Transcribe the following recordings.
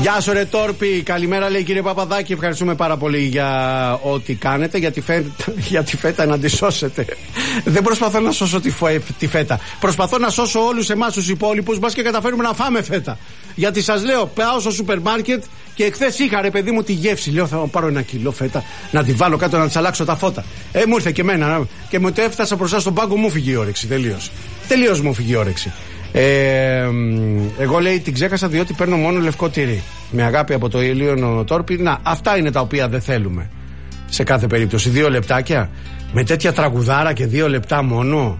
Γεια σου ρε Τόρπη, καλημέρα λέει κύριε Παπαδάκη. Ευχαριστούμε πάρα πολύ για ό,τι κάνετε, για τη φέτα να τη σώσετε. Δεν προσπαθώ να σώσω τη φέτα. Προσπαθώ να σώσω όλους εμάς τους υπόλοιπους, μπας και καταφέρουμε να φάμε φέτα. Γιατί σας λέω, πάω στο σούπερ μάρκετ και εχθές είχα ρε παιδί μου τη γεύση. Λέω θα πάρω 1 κιλό φέτα, να τη βάλω κάτω, να της αλλάξω τα φώτα. Μου ήρθε και εμένα και με το έφτασα μπροστά στον πάγκο, μου φύγει η όρεξη. Τελείως μου φύγει η όρεξη. Εγώ λέει την ξέχασα διότι παίρνω μόνο λευκό τυρί. Με αγάπη από το Ηλίωνο Τόρπι. Να, αυτά είναι τα οποία δεν θέλουμε. Σε κάθε περίπτωση 2 λεπτάκια με τέτοια τραγουδάρα και 2 λεπτά μόνο.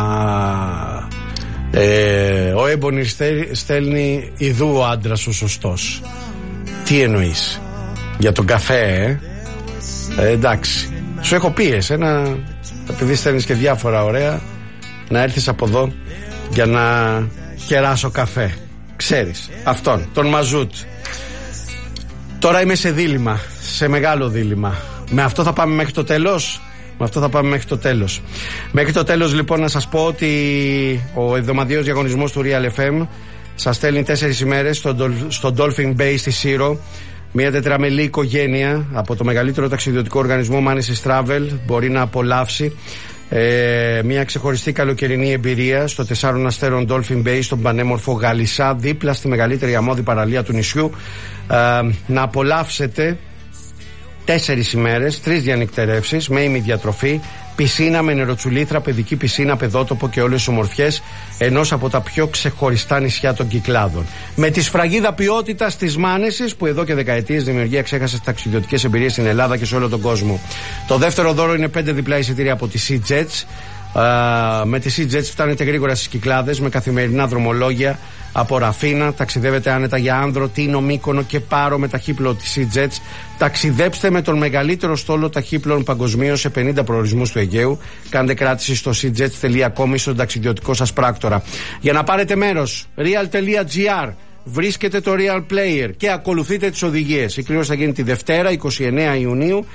Ο Έμπονη στέλνει ιδού ο άντρας ο σωστός. Τι εννοείς? Για τον καφέ εντάξει. Σου έχω πει εσένα, επειδή στέλνεις και διάφορα ωραία, να έρθεις από εδώ για να κεράσω καφέ. Ξέρεις, αυτόν, τον μαζούτ. Τώρα είμαι σε δίλημμα, σε μεγάλο δίλημμα. Με αυτό θα πάμε μέχρι το τέλος? Μέχρι το τέλος λοιπόν να σας πω ότι ο εβδομαδιαίος διαγωνισμός του Real FM σας στέλνει 4 ημέρες στο Dolphin Bay στη Σύρο. Μια τετραμελή οικογένεια από το μεγαλύτερο ταξιδιωτικό οργανισμό Manesis Travel μπορεί να απολαύσει μια ξεχωριστή καλοκαιρινή εμπειρία στο 4 αστέρων Dolphin Bay στον πανέμορφο Γαλισσά, δίπλα στη μεγαλύτερη αμμώδη παραλία του νησιού. Να απολαύσετε 4 ημέρες, 3 διανυκτερεύσεις με ημιδιατροφή, πισίνα με νεροτσουλήθρα, παιδική πισίνα, παιδότοπο και όλες τις ομορφιές ενός από τα πιο ξεχωριστά νησιά των Κυκλάδων. Με τη σφραγίδα ποιότητας της Manesis που εδώ και δεκαετίες δημιουργεί αξέχαστες ταξιδιωτικές εμπειρίες στην Ελλάδα και σε όλο τον κόσμο. Το δεύτερο δώρο είναι 5 διπλά εισιτήρια από τη SeaJets. Με τη SeaJets φτάνετε γρήγορα στις Κυκλάδες με καθημερινά δρομολόγια από Ραφίνα. Ταξιδεύετε άνετα για Άνδρο, Τίνο, Μύκονο και Πάρο με ταχύπλο της SeaJets. Ταξιδέψτε με τον μεγαλύτερο στόλο ταχύπλων παγκοσμίως σε 50 προορισμούς του Αιγαίου. Κάντε κράτηση στο seajets.com ή στον ταξιδιωτικό σας πράκτορα. Για να πάρετε μέρος, real.gr. Βρίσκετε το Real Player και ακολουθείτε τις οδηγίες. Η κλήρωση θα γίνει τη Δευτέρα 29 Ιουνίου